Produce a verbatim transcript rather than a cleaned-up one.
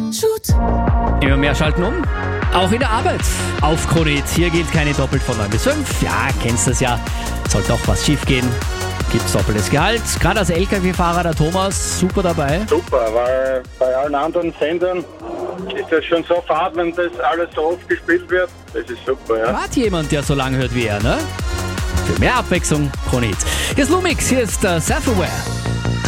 Immer mehr schalten um. Auch in der Arbeit auf Kronit. Hier gilt keine doppelt von neun bis fünf. Ja, kennst das ja. Soll doch was schief gehen. Gibt's doppeltes Gehalt. Gerade als L K W-Fahrer der Thomas, super dabei. Super, weil bei allen anderen Sendern ist das schon so fad, wenn das alles so oft gespielt wird. Das ist super, ja. Gerade jemand, der so lange hört wie er, ne? Für mehr Abwechslung, Kronit. Hier ist Lumix, hier ist uh, Self-Aware.